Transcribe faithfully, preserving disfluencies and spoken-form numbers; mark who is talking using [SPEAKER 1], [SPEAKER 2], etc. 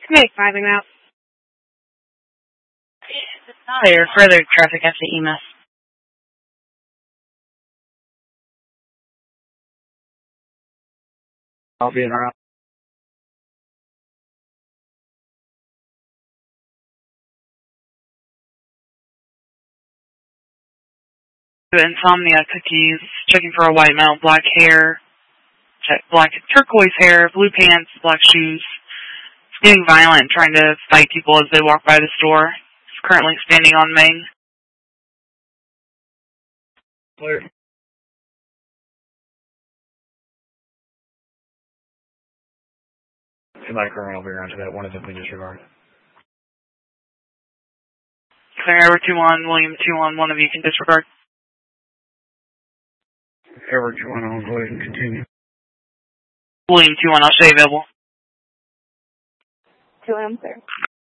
[SPEAKER 1] Make fiving out.
[SPEAKER 2] If it's not there, further traffic after E M S.
[SPEAKER 3] I'll be in around.
[SPEAKER 2] Insomnia cookies, checking for a white male, black hair, check black turquoise hair, blue pants, black shoes. He's getting violent, trying to fight people as they walk by the store. He's currently standing on Main.
[SPEAKER 3] Clear. Somebody current over here onto that. One of them we disregard.
[SPEAKER 2] Clear over two one, William two one, one of you can disregard.
[SPEAKER 3] Ever two one on, go ahead and continue.
[SPEAKER 2] William two one, I'll show you available.
[SPEAKER 1] two M, sir.